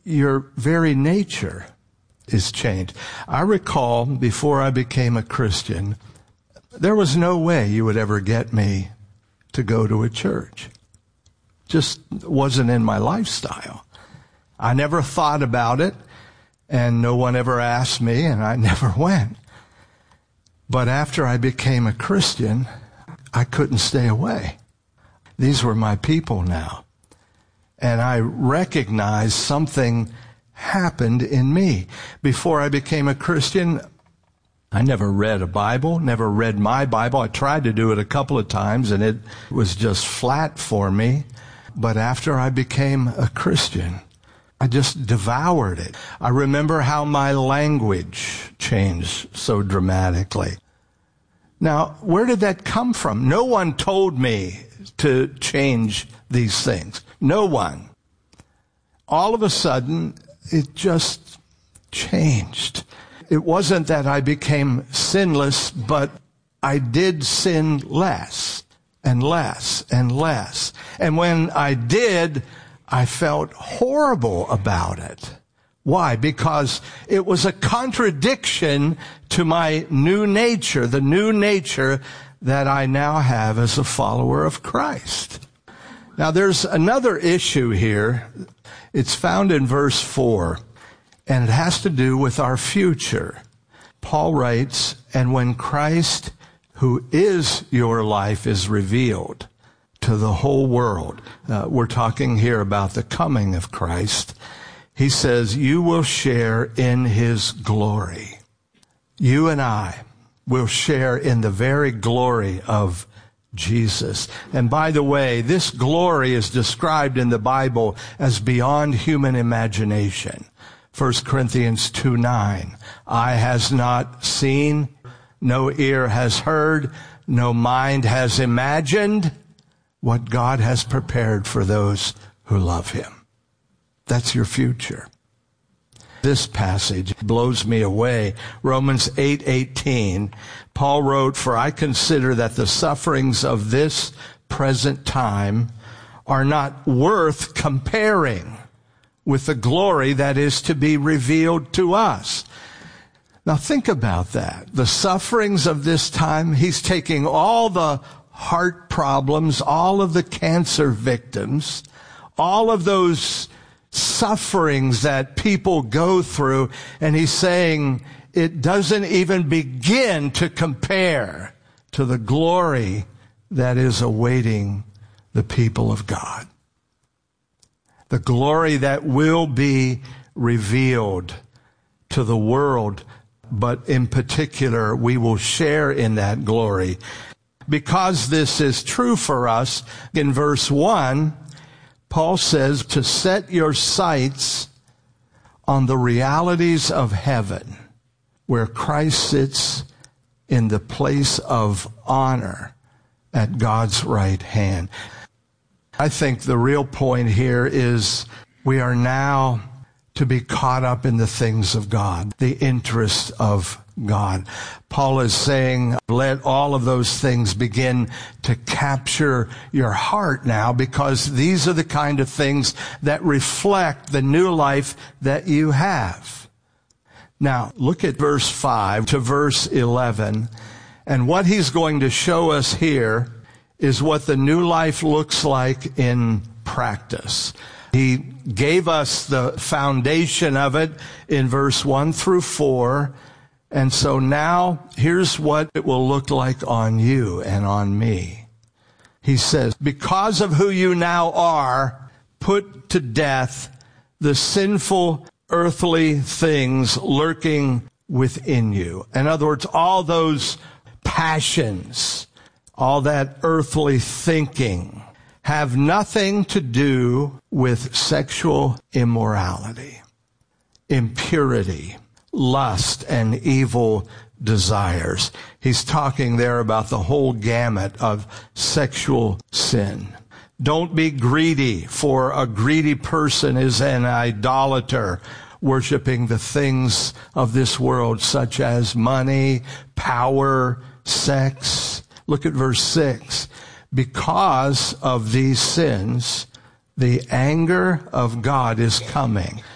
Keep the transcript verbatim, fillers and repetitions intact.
your very nature is changed. I recall before I became a Christian, there was no way you would ever get me to go to a church. Just wasn't in my lifestyle. I never thought about it, and no one ever asked me, and I never went. But after I became a Christian, I couldn't stay away. These were my people now. And I recognized something happened in me. Before I became a Christian, I never read a Bible, never read my Bible. I tried to do it a couple of times, and it was just flat for me. But after I became a Christian, I just devoured it. I remember how my language changed so dramatically. Now, where did that come from? No one told me to change these things. No one. All of a sudden, it just changed. It wasn't that I became sinless, but I did sin less and less and less. And when I did, I felt horrible about it. Why? Because it was a contradiction to my new nature, the new nature that I now have as a follower of Christ. Now, there's another issue here. It's found in verse four, and it has to do with our future. Paul writes, "And when Christ, who is your life, is revealed to the whole world," uh, we're talking here about the coming of Christ, he says, "you will share in his glory." You and I will share in the very glory of Jesus. And by the way, this glory is described in the Bible as beyond human imagination. First Corinthians two nine, "Eye has not seen, no ear has heard, no mind has imagined what God has prepared for those who love him." That's your future. This passage blows me away. Romans eight eighteen, Paul wrote, "For I consider that the sufferings of this present time are not worth comparing with the glory that is to be revealed to us." Now think about that. The sufferings of this time, he's taking all the heart problems, all of the cancer victims, all of those sufferings that people go through, and he's saying it doesn't even begin to compare to the glory that is awaiting the people of God. The glory that will be revealed to the world, but in particular, we will share in that glory. Because this is true for us, in verse one, Paul says to set your sights on the realities of heaven, where Christ sits in the place of honor at God's right hand. I think the real point here is we are now to be caught up in the things of God, the interest of God. Paul is saying, let all of those things begin to capture your heart now, because these are the kind of things that reflect the new life that you have. Now, look at verse five to verse eleven, and what he's going to show us here is what the new life looks like in practice. He gave us the foundation of it in verse one through four. And so now here's what it will look like on you and on me. He says, because of who you now are, put to death the sinful earthly things lurking within you. In other words, all those passions, all that earthly thinking, have nothing to do with sexual immorality, impurity, lust, and evil desires. He's talking there about the whole gamut of sexual sin. Don't be greedy, for a greedy person is an idolater, worshiping the things of this world, such as money, power, sex. Look at verse six. Because of these sins, the anger of God is coming.